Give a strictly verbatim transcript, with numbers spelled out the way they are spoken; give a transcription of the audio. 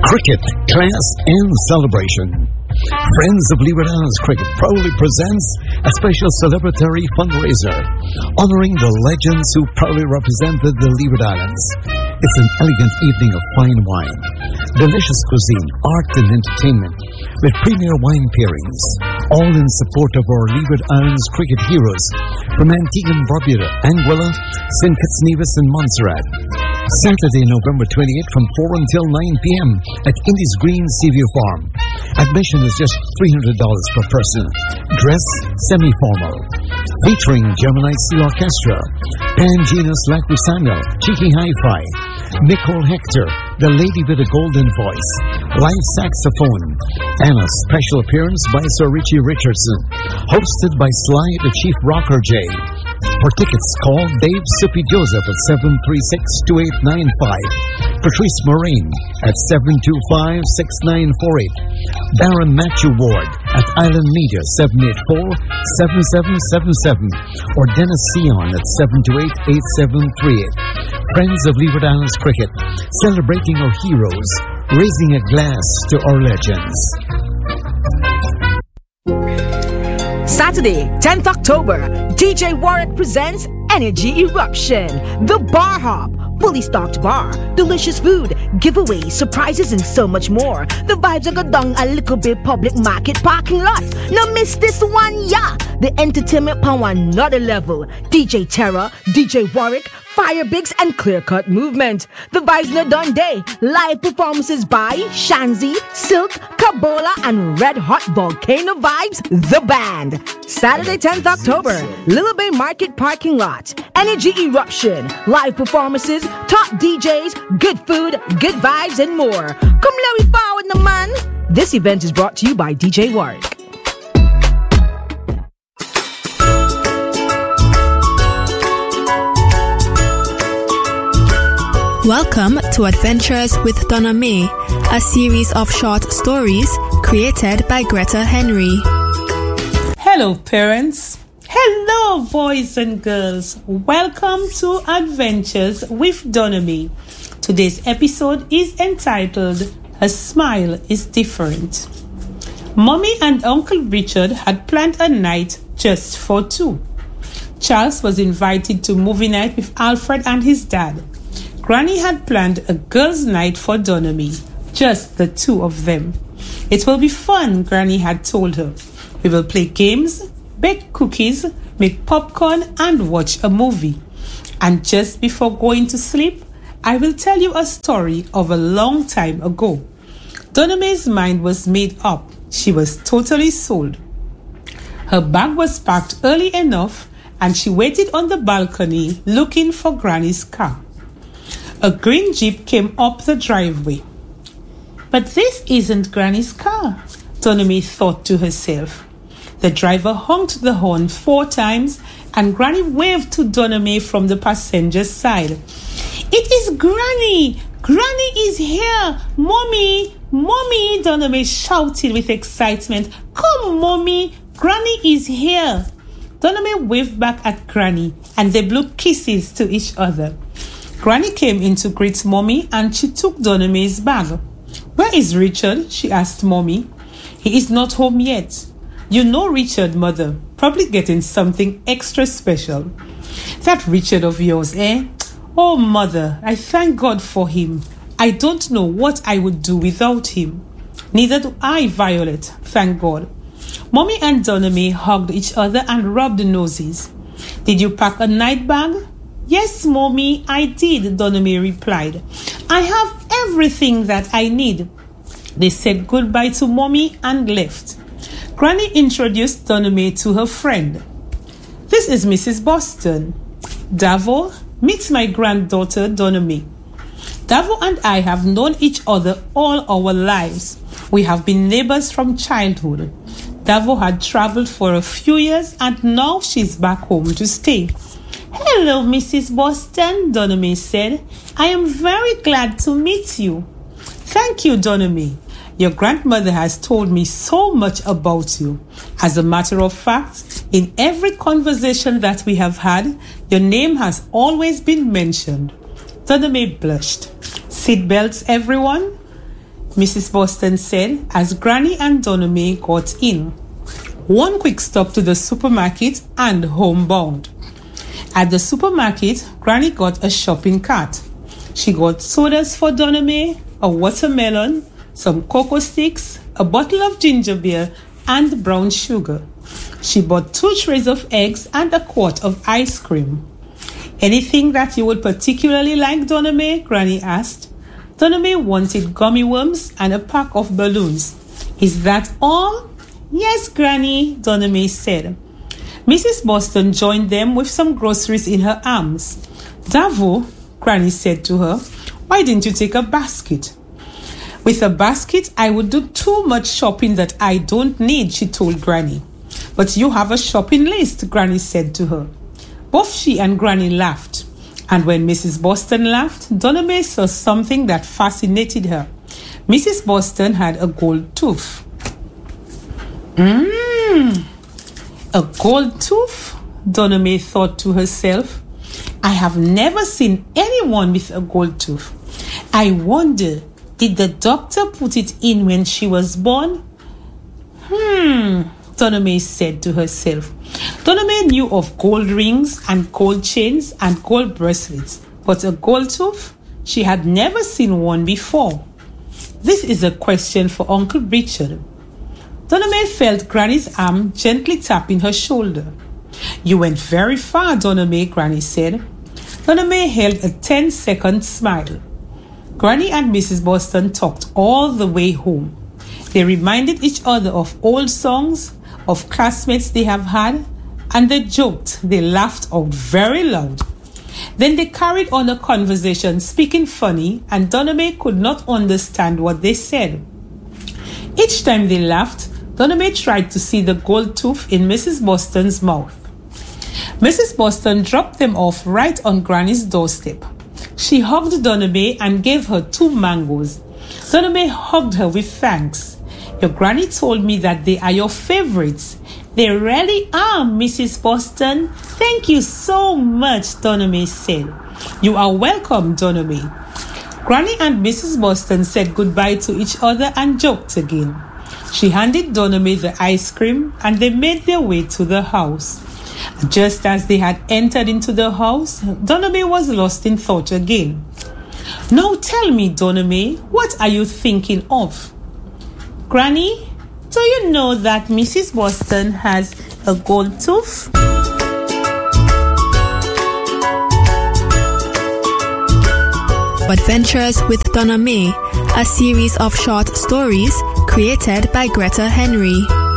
Cricket, class and celebration. Friends of Leeward Islands Cricket proudly presents a special celebratory fundraiser honoring the legends who proudly represented the Leeward Islands. It's an elegant evening of fine wine, delicious cuisine, art and entertainment with premier wine pairings, all in support of our Leeward Islands cricket heroes from Antigua and Barbuda, Anguilla, Saint Kitts Nevis and Montserrat. Saturday, November twenty-eighth from four until nine p.m. at Indies Green Seaview Farm. Admission is just three hundred dollars per person. Dress semi-formal. Featuring Gemini Steel Orchestra, Pangenas Lacusano, Cheeky Hi-Fi, Nicole Hector, the lady with a golden voice, live saxophone, and a special appearance by Sir Richie Richardson, hosted by Sly the Chief Rocker J. For tickets, call Dave Sippy Joseph at seven three six, two eight nine five, Patrice Moraine at seven two five, six nine four eight, Baron Matthew Ward at Island Media seven eight four, seven seven seven seven, or Dennis Sion at seven two eight, eight seven three eight. Friends of Leeward Islands Cricket, celebrating our heroes, raising a glass to our legends. Saturday, tenth October, D J Warwick presents Energy Eruption, the Bar Hop. Fully stocked bar, delicious food, giveaways, surprises, and so much more. The vibes are go down a little bit public market parking lot. Now miss this one, yeah. The entertainment on another level. D J Terra, D J Warwick, Fire Bigs, and Clear Cut Movement. The vibes no done day. Live performances by Shanzi, Silk, Kabola, and Red Hot Volcano Vibes, the band. Saturday, tenth October, Little Bay Market parking lot. Energy Eruption, live performances, top D Js, good food, good vibes, and more. Come let me forward the man. This event is brought to you by D J Warwick. Welcome to Adventures with Donna May, a series of short stories created by Greta Henry. Hello, parents. Hello, boys and girls. Welcome to Adventures with Donna May. Today's episode is entitled, A Smile is Different. Mommy and Uncle Richard had planned a night just for two. Charles was invited to movie night with Alfred and his dad. Granny had planned a girls' night for Donna May, just the two of them. It will be fun, Granny had told her. We will play games, bake cookies, make popcorn, and watch a movie. And just before going to sleep, I will tell you a story of a long time ago. Donna May's mind was made up. She was totally sold. Her bag was packed early enough, and she waited on the balcony looking for Granny's car. A green Jeep came up the driveway. But this isn't Granny's car, Donna May thought to herself. The driver honked the horn four times, and Granny waved to Donna May from the passenger's side. It is Granny! Granny is here! Mommy! Mommy! Donna May shouted with excitement. Come, Mommy! Granny is here! Donna May waved back at Granny, and they blew kisses to each other. Granny came in to greet Mommy, and she took Donna May's bag. Where is Richard? She asked Mommy. He is not home yet. You know Richard, Mother. Probably getting something extra special. That Richard of yours, eh? Oh, Mother, I thank God for him. I don't know what I would do without him. Neither do I, Violet, thank God. Mommy and Donna May hugged each other and rubbed noses. Did you pack a night bag? Yes, Mommy, I did, Donna May replied. I have everything that I need. They said goodbye to Mommy and left. Granny introduced Donna May to her friend. This is Missus Boston. Davo, meet my granddaughter, Donna May. Davo and I have known each other all our lives. We have been neighbors from childhood. Davo had traveled for a few years and now she's back home to stay. Hello, Missus Boston, Donna May said. I am very glad to meet you. Thank you, Donna May. Your grandmother has told me so much about you. As a matter of fact, in every conversation that we have had, your name has always been mentioned. Donna May blushed. Seatbelts, everyone? Missus Boston said as Granny and Donna May got in. One quick stop to the supermarket and homebound. At the supermarket, Granny got a shopping cart. She got sodas for Donna May, a watermelon, some cocoa sticks, a bottle of ginger beer, and brown sugar. She bought two trays of eggs and a quart of ice cream. Anything that you would particularly like, Donna May? Granny asked. Donna May wanted gummy worms and a pack of balloons. Is that all? Yes, Granny, Donna May said. Missus Boston joined them with some groceries in her arms. Davo, Granny said to her, why didn't you take a basket? With a basket, I would do too much shopping that I don't need, she told Granny. But you have a shopping list, Granny said to her. Both she and Granny laughed. And when Missus Boston laughed, Donna May saw something that fascinated her. Missus Boston had a gold tooth. Mmm, a gold tooth? Donna May thought to herself. I have never seen anyone with a gold tooth. I wonder, did the doctor put it in when she was born? Hmm, Donna May said to herself. Donna May knew of gold rings and gold chains and gold bracelets, but a gold tooth? She had never seen one before. This is a question for Uncle Richard. Donna May felt Granny's arm gently tapping her shoulder. You went very far, Donna May, Granny said. Donna May held a ten-second smile. Granny and Missus Boston talked all the way home. They reminded each other of old songs, of classmates they have had, and they joked. They laughed out very loud. Then they carried on a conversation, speaking funny, and Donna May could not understand what they said. Each time they laughed, Donna May tried to see the gold tooth in Missus Boston's mouth. Missus Boston dropped them off right on Granny's doorstep. She hugged Donna May and gave her two mangoes. Donna May hugged her with thanks. Your Granny told me that they are your favorites. They really are, Missus Boston. Thank you so much, Donna May said. You are welcome, Donna May. Granny and Missus Boston said goodbye to each other and joked again. She handed Donna May the ice cream and they made their way to the house. Just as they had entered into the house, Donna May was lost in thought again. Now tell me, Donna May, what are you thinking of? Granny, do you know that Missus Boston has a gold tooth? Adventures with Donna May, a series of short stories created by Greta Henry.